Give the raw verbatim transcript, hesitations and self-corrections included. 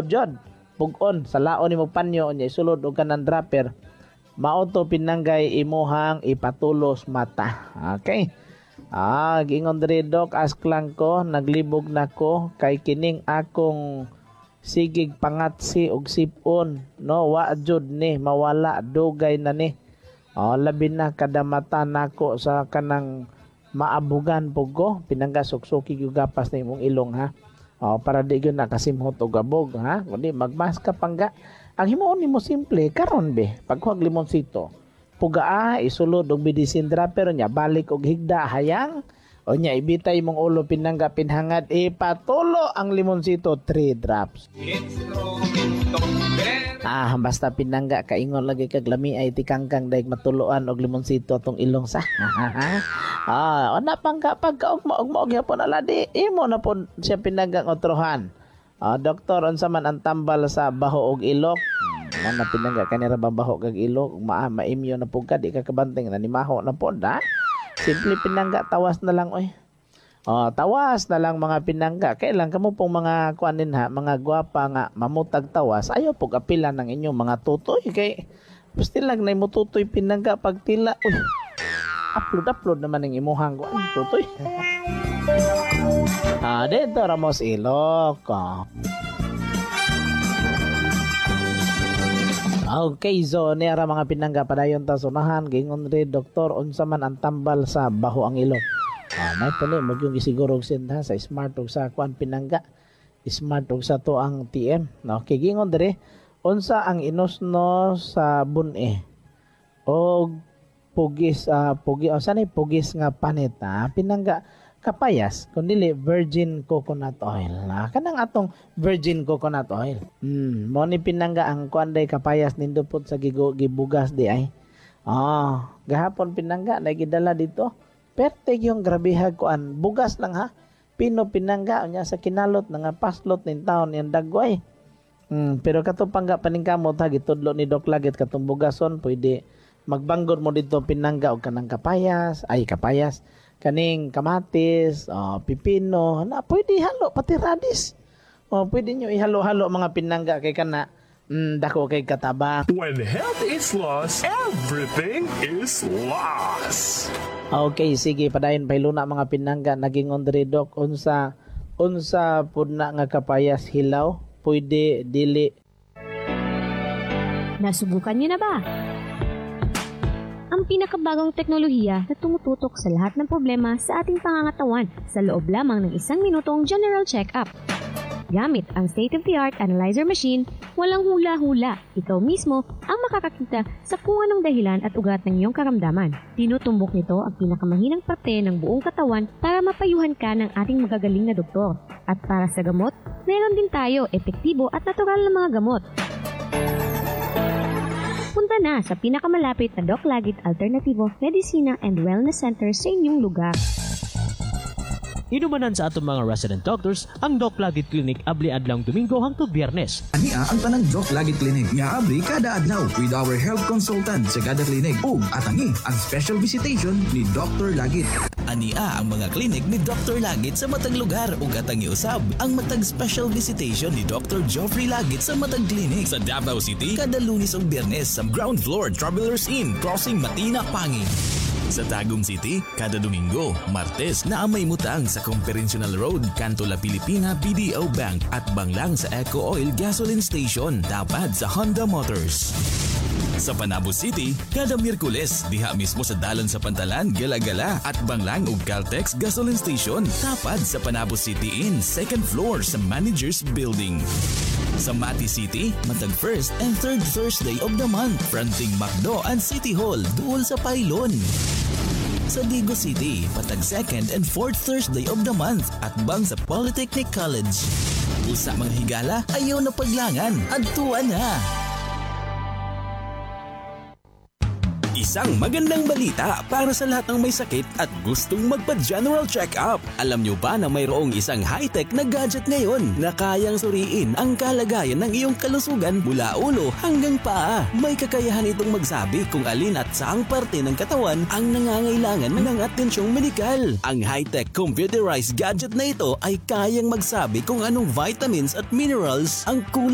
sulod jud. Pug-on sa laon nimo panyo nya isulod og kanang dropper. Mao to pinanggay imuhang ipatulos mata. Okay. Ah, gingon diri dok, ask lang ko, naglibog na ko kay kining akong sigig pangatsi og sipon, no, wa jud ni mawala, dugay na ni. Oh, labi na kada mata nako sa kanang maabugan pugo, pinangga suksukig yung gapas na imong ilong ha. Oh, para di gyud nakasimhot og gabog ha. Kundi magmaska pangga. Ang himuon nimo simple karon be, pagkuhag limonsito. Pugaa isulod og medicine dropper nya balik og higda hayang o nya ibitay mong ulo pinangga pinhangad ipatulo ang limonsito three drops. Ah, basta pinangga kaingon lagi kag lami ay tikangkang daig matuluan og limonsito tong ilong sa. Ah, ona pangga pagkaugma og mo gyapon aladi imo na pon siya pinangga otrohan. Ah, doktor unsa man ang tambal sa baho og ilok? Man na pinangga kanira babaho kag ilok, ma maimyo na pugka di ka kabanteng na ni maho na pod ha. Simple pinangga tawas na lang oy. Oh, tawas na lang mga pinangga. Kailan kamo pong mga kuanin ha, mga gwapa nga mamutag tawas. Ayo pug apila ng inyong mga tutoy kay basta lang na mo tutoy pinangga pag tila. Uy. Upload upload naman ng imuhang kuan tutoy. Ah, dito Ramos Ilok. Oh. Okay, so niya mga pinangga padayon ta sunahan gingon ri doktor unsa man ang tambal sa baho ang ilok. Ah, may pala mo yung isiguro sinta sa smart og sa kuan pinangga. Smart og sa to ang T M. No, okay, gingon diri unsa ang inosno sa bun-e. Og pugis uh, pugi o sanay pugis nga panita pinangga kapayas kundi virgin coconut oil. Na kanang atong virgin coconut oil. Hmm, mo ni pinangga ang kuanday kapayas nindupot sa gigo gibugas di ay. Ah, gahapon pinangga na gidala dito. Perteg yung grabihag kuan bugas lang ha. Pino pinangga nya sa kinalot nga paslot nin taon yang dagway. Hmm, pero kato pangga paningkamot ha gitudlo ni Doc Lagit katong bugason pwede magbanggor mo dito pinangga og kanang kapayas, ay kapayas. Kaning kamatis, oh, pipino, na pwede halo pati radis. Oh, pwede nyo ihalo-halo mga pinangga kay kana mm, dako kay kataba. When health is lost, everything is lost. Okay, sige padayon pailuna mga pinangga naging on the doc unsa unsa pud na nga kapayas hilaw, pwede dili. Nasubukan niyo na ba? Ang pinakabagong teknolohiya na tumututok sa lahat ng problema sa ating pangangatawan sa loob lamang ng isang minutong general check-up. Gamit ang state-of-the-art analyzer machine, walang hula-hula. Ikaw mismo ang makakakita sa kung anong dahilan at ugat ng iyong karamdaman. Tinutumbok nito ang pinakamahinang parte ng buong katawan para mapayuhan ka ng ating magagaling na doktor. At para sa gamot, meron din tayo epektibo at natural na mga gamot. Punta na sa pinakamalapit na Doc Lagit Alternativo Medicina and Wellness Center sa inyong lugar. Inumanan sa atong mga resident doctors ang Doc Lagit Clinic abli adlawng Domingo hangtod Biyernes. Ania ang tanang Doc Lagit Clinic nga abli kada adlaw with our health consultant sa kada klinik ug atangi ang special visitation ni Doctor Lagit. Ania ang mga klinik ni Doctor Lagit sa matag lugar ug atangi usab ang matag special visitation ni Doctor Geoffrey Lagit sa matag klinik sa Davao City kada Lunes ug Biyernes sa ground floor Travelers Inn crossing Matina Pangin. Sa Tagum City, kada Domingo, Martes na amay mutang sa Conferential Road, Kanto La Pilipina B D O Bank at banglang sa Eco Oil Gasoline Station, tapad sa Honda Motors. Sa Panabo City, kada Miyerkules, diha mismo sa Dalan sa Pantalan, Gala-Gala at banglang ug Caltex Gasoline Station, tapad sa Panabo City Inn, second floor sa Managers Building. Sa Mati City, matag first and third Thursday of the month, fronting Macdo and City Hall, duol sa Pailon. Sa Digo City, patag second and fourth Thursday of the month at bang sa Polytechnic College. Usa mga higala, ayaw na paglangan, adtuan na! Isang magandang balita para sa lahat ng may sakit at gustong magpa-general check-up. Alam nyo ba na mayroong isang high-tech na gadget ngayon na kayang suriin ang kalagayan ng iyong kalusugan mula ulo hanggang paa? May kakayahan itong magsabi kung alin at saang parte ng katawan ang nangangailangan ng atensyong medikal. Ang high-tech computerized gadget na ito ay kayang magsabi kung anong vitamins at minerals ang kulang